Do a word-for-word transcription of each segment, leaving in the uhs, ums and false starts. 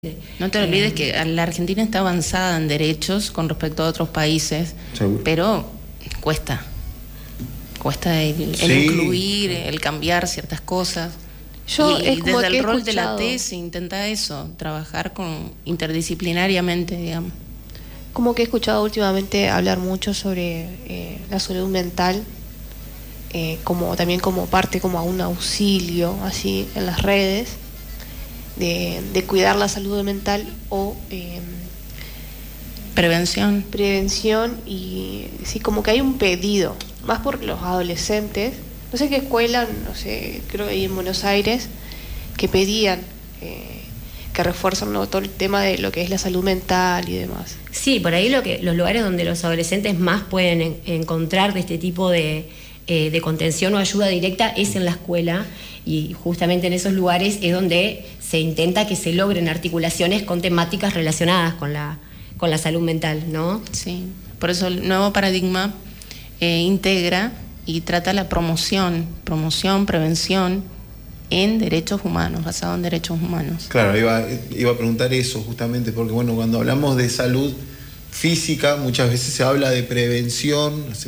No te olvides que la Argentina está avanzada en derechos con respecto a otros países, seguro, pero cuesta, cuesta el, el sí. incluir, el cambiar ciertas cosas. Yo y, y desde el rol de la T se intenta eso, trabajar con interdisciplinariamente, digamos. Como que he escuchado últimamente hablar mucho sobre eh, la salud mental, eh, como también como parte, como a un auxilio, así, en las redes. De, de cuidar la salud mental o eh, prevención prevención y sí, como que hay un pedido más por los adolescentes, no sé qué escuela, no sé, creo que ahí en Buenos Aires, que pedían eh, que refuerzan, ¿no?, todo el tema de lo que es la salud mental y demás. Sí, por ahí lo que los lugares donde los adolescentes más pueden en, encontrar de este tipo de eh, de contención o ayuda directa es en la escuela, y justamente en esos lugares es donde se intenta que se logren articulaciones con temáticas relacionadas con la, con la salud mental, ¿no? Sí, por eso el nuevo paradigma eh, integra y trata la promoción, promoción, prevención en derechos humanos, basado en derechos humanos. Claro, iba, iba a preguntar eso justamente, porque bueno, cuando hablamos de salud física, muchas veces se habla de prevención, no sé,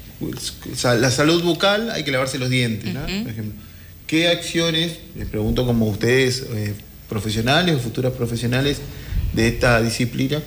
la salud bucal, hay que lavarse los dientes, ¿no? Uh-huh. Por ejemplo. ¿Qué acciones, les pregunto como ustedes, eh, profesionales o futuras profesionales de esta disciplina,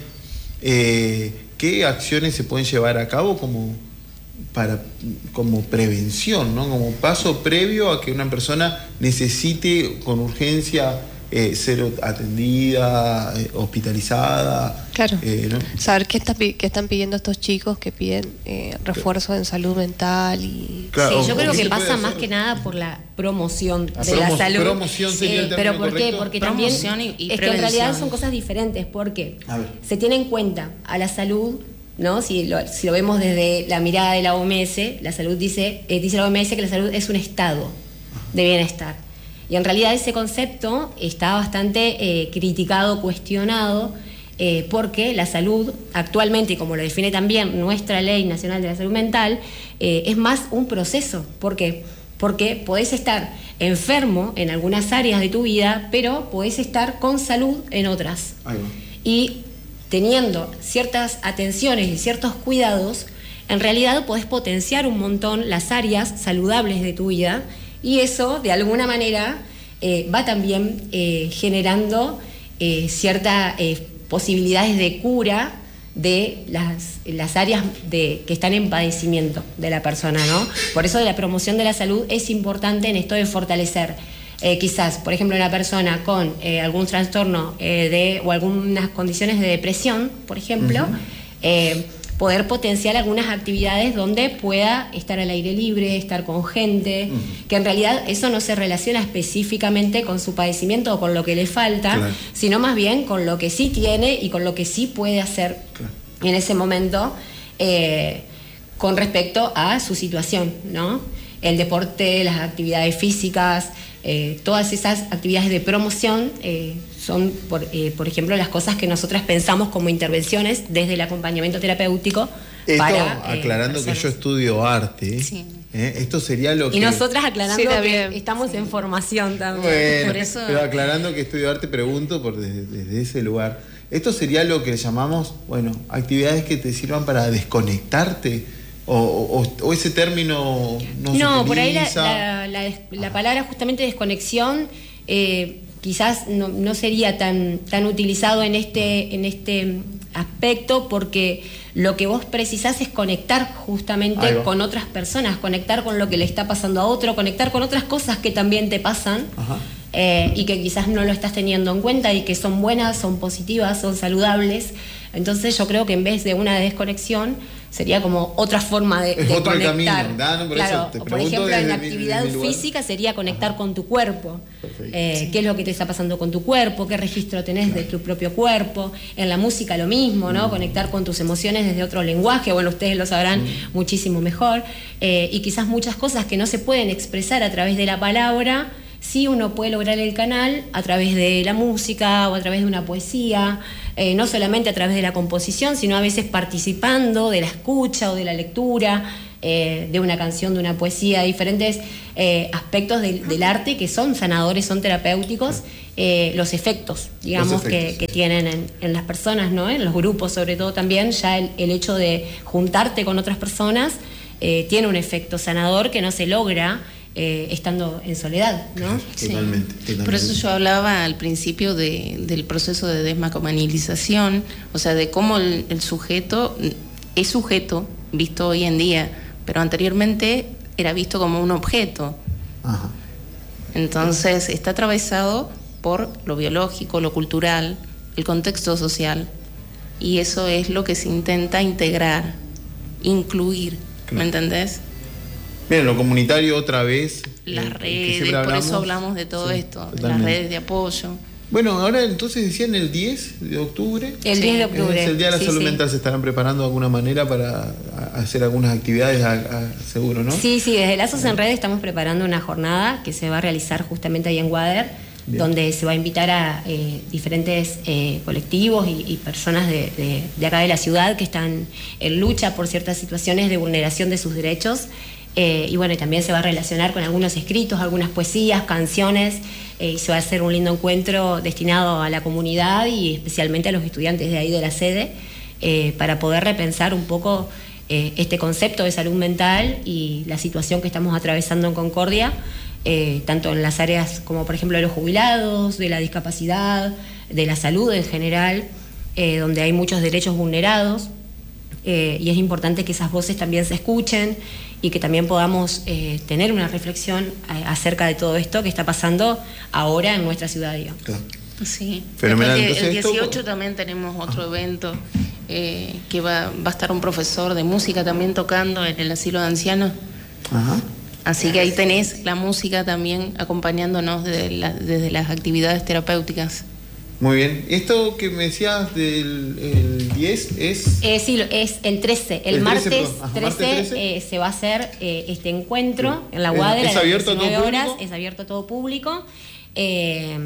eh, qué acciones se pueden llevar a cabo como, para, como prevención, ¿no?, como paso previo a que una persona necesite con urgencia eh, ser atendida, eh, hospitalizada? Claro, eh, ¿no? Saber qué, está, qué están pidiendo estos chicos que piden eh, refuerzo en salud mental y... Claro, sí, yo creo que pasa más que nada por la promoción la de promo, la salud. Promoción sería el Pero ¿por correcto? qué? Porque promoción también y, y es que en realidad son cosas diferentes, porque se tiene en cuenta a la salud, ¿no? Si lo, si lo vemos desde la mirada de la O M S, la salud dice, eh, dice la O M S que la salud es un estado de bienestar. Y en realidad ese concepto está bastante eh, criticado, cuestionado, eh, porque la salud actualmente, y como lo define también nuestra Ley Nacional de la Salud Mental, eh, es más un proceso. ¿Por qué? Porque podés estar enfermo en algunas áreas de tu vida, pero podés estar con salud en otras. Ahí va. Y teniendo ciertas atenciones y ciertos cuidados, en realidad podés potenciar un montón las áreas saludables de tu vida. Y eso, de alguna manera, eh, va también eh, generando eh, ciertas eh, posibilidades de cura de las, las áreas de, que están en padecimiento de la persona, ¿no? Por eso la promoción de la salud es importante en esto de fortalecer. Eh, quizás, por ejemplo, una persona con eh, algún trastorno eh, de, o algunas condiciones de depresión, por ejemplo, uh-huh. eh, poder potenciar algunas actividades donde pueda estar al aire libre, estar con gente, uh-huh. que en realidad eso no se relaciona específicamente con su padecimiento o con lo que le falta, claro. sino más bien con lo que sí tiene y con lo que sí puede hacer claro. en ese momento eh, con respecto a su situación, ¿no? El deporte, las actividades físicas, eh, todas esas actividades de promoción eh, son, por, eh, por ejemplo, las cosas que nosotras pensamos como intervenciones desde el acompañamiento terapéutico. Esto, para, aclarando eh, que yo estudio arte, sí. ¿eh? Esto sería lo que... Y nosotras aclarando sí, que estamos sí. en formación también. Bueno, por eso... pero aclarando que estudio arte, pregunto por desde, desde ese lugar. Esto sería lo que llamamos, bueno, actividades que te sirvan para desconectarte. O, o, o ese término no, no se por ahí la, utiliza. la, la, la palabra justamente desconexión eh, quizás no, no sería tan, tan utilizado en este, en este aspecto, porque lo que vos precisás es conectar justamente con otras personas, conectar con lo que le está pasando a otro, conectar con otras cosas que también te pasan eh, y que quizás no lo estás teniendo en cuenta y que son buenas, son positivas, son saludables. Entonces yo creo que en vez de una desconexión sería como otra forma de, es de otro conectar. Camino, ¿no? Por claro, eso te por ejemplo, en la actividad mi, mi física sería conectar Ajá. con tu cuerpo. Eh, sí. ¿Qué es lo que te está pasando con tu cuerpo? ¿Qué registro tenés claro. de tu propio cuerpo? En la música lo mismo, ¿no? Mm. Conectar con tus emociones desde otro lenguaje. Bueno, ustedes lo sabrán mm. muchísimo mejor. Eh, y quizás muchas cosas que no se pueden expresar a través de la palabra, sí uno puede lograr el canal a través de la música o a través de una poesía, eh, no solamente a través de la composición, sino a veces participando de la escucha o de la lectura, eh, de una canción, de una poesía, diferentes eh, aspectos del, del arte que son sanadores, son terapéuticos, eh, los efectos, digamos, los efectos. Que, que tienen en, en las personas, ¿no? En los grupos sobre todo también, ya el, el hecho de juntarte con otras personas eh, tiene un efecto sanador que no se logra Eh, estando en soledad, ¿no? Sí. Totalmente, totalmente. Por eso yo hablaba al principio de, del proceso de desmacomanilización, o sea, de cómo el, el sujeto es sujeto, visto hoy en día, pero anteriormente era visto como un objeto. Ajá. Entonces está atravesado por lo biológico, lo cultural, el contexto social, y eso es lo que se intenta integrar, incluir, ¿me entendés? Bien, lo comunitario otra vez. Las eh, redes, por eso hablamos de todo sí, esto, de las redes de apoyo. Bueno, ahora entonces decían el diez de octubre. El sí. diez de octubre. Es el Día de la sí, Salud sí. Mental, ¿se estarán preparando de alguna manera para hacer algunas actividades, a, a, seguro, no? Sí, sí, desde Lazos en Red estamos preparando una jornada que se va a realizar justamente ahí en Guader, bien, donde se va a invitar a eh, diferentes eh, colectivos y, y personas de, de, de acá de la ciudad que están en lucha por ciertas situaciones de vulneración de sus derechos. Eh, y bueno, y también se va a relacionar con algunos escritos, algunas poesías, canciones, eh, y se va a hacer un lindo encuentro destinado a la comunidad y especialmente a los estudiantes de ahí de la sede, eh, para poder repensar un poco eh, este concepto de salud mental y la situación que estamos atravesando en Concordia, eh, tanto en las áreas como por ejemplo de los jubilados, de la discapacidad, de la salud en general, eh, donde hay muchos derechos vulnerados. Eh, y es importante que esas voces también se escuchen y que también podamos eh, tener una reflexión a, acerca de todo esto que está pasando ahora en nuestra ciudad, digamos. Claro. Sí. Fenomenal. El, el dieciocho esto... también tenemos otro Ajá. evento eh, que va, va a estar un profesor de música también tocando en el asilo de ancianos. Ajá. Así que ahí tenés la música también acompañándonos desde, la, desde las actividades terapéuticas. Muy bien. Esto que me decías del el diez es... Eh, sí, es el trece. El, el martes trece, Ajá, trece, martes trece. Eh, se va a hacer eh, este encuentro sí. en la Guader. ¿Es, es abierto a todo público? Horas, es abierto a todo público. Eh,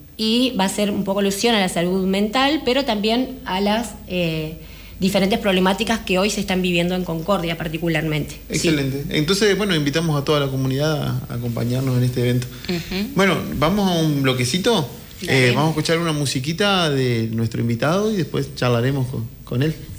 y va a ser un poco alusión a la salud mental, pero también a las eh, diferentes problemáticas que hoy se están viviendo en Concordia particularmente. Excelente. Sí. Entonces, bueno, invitamos a toda la comunidad a, a acompañarnos en este evento. Uh-huh. Bueno, vamos a un bloquecito. Eh, vamos a escuchar una musiquita de nuestro invitado y después charlaremos con, con él.